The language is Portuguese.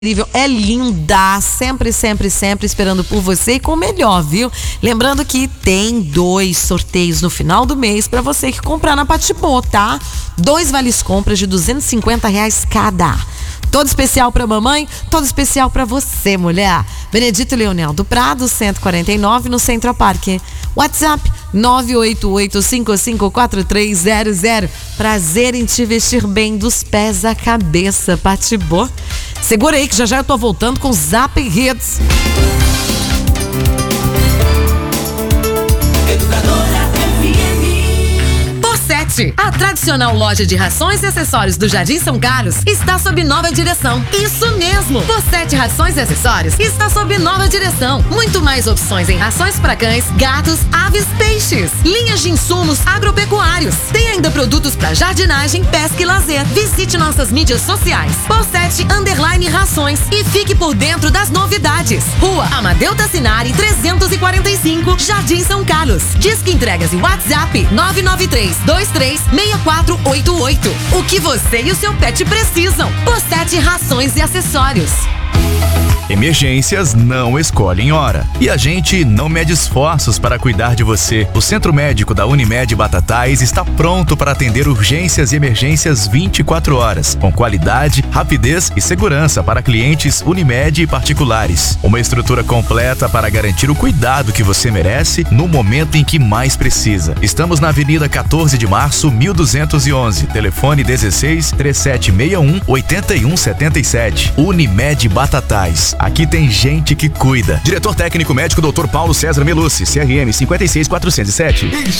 incrível, é linda, sempre esperando por você e com o melhor, viu? Lembrando que tem 2 sorteios no final do mês pra você que comprar na Patibô, tá? 2 vales compras de R$250 cada. Todo especial pra mamãe, todo especial pra você, mulher. Benedito Leonel do Prado, 149, no Centro Parque. WhatsApp 988554300. Prazer em te vestir bem dos pés à cabeça, Patibô. Segura aí que já eu tô voltando com Zap Hits. A tradicional loja de rações e acessórios do Jardim São Carlos está sob nova direção. Isso mesmo! Porsete Rações e Acessórios está sob nova direção. Muito mais opções em rações para cães, gatos, aves, peixes. Linhas de insumos agropecuários. Tem ainda produtos para jardinagem, pesca e lazer. Visite nossas mídias sociais. Porsete_Rações e fique por dentro das novidades. Rua Amadeu Tassinari 345, Jardim São Carlos. Disque entregas e WhatsApp 993236488. O que você e o seu pet precisam. Porsete Rações e Acessórios. Emergências não escolhem hora. E a gente não mede esforços para cuidar de você. O Centro Médico da Unimed Batatais está pronto para atender urgências e emergências 24 horas, com qualidade, rapidez e segurança para clientes Unimed e particulares. Uma estrutura completa para garantir o cuidado que você merece no momento em que mais precisa. Estamos na Avenida 14 de Março, 1211. Telefone 16-3761-8177. Unimed Batatais. Aqui tem gente que cuida. Diretor técnico médico Dr. Paulo César Melucci, CRM 56407.